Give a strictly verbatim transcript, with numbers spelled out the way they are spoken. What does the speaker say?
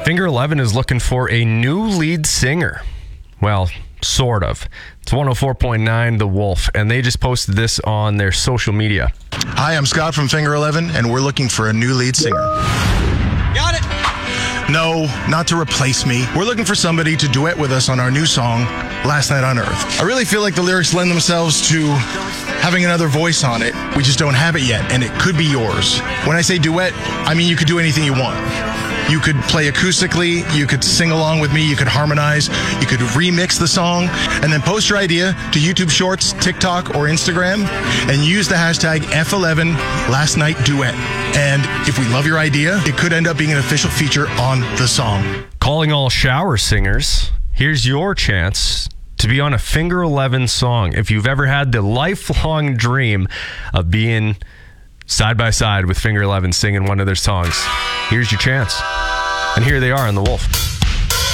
Finger eleven is looking for a new lead singer. Well, sort of. It's one oh four point nine The Wolf, and they just posted this on their social media. Hi, I'm Scott from Finger eleven, and we're looking for a new lead singer. Got it. No, not to replace me. We're looking for somebody to duet with us on our new song, Last Night on Earth. I really feel like the lyrics lend themselves to having another voice on it. We just don't have it yet, and it could be yours. When I say duet, I mean you could do anything you want. You could play acoustically, you could sing along with me, you could harmonize, you could remix the song, and then post your idea to YouTube Shorts, TikTok, or Instagram, and use the hashtag F eleven Last Night Duet. And if we love your idea, it could end up being an official feature on the song. Calling all shower singers, here's your chance to be on a Finger eleven song. If you've ever had the lifelong dream of being side by side with Finger eleven singing one of their songs, here's your chance. And here they are on The Wolf.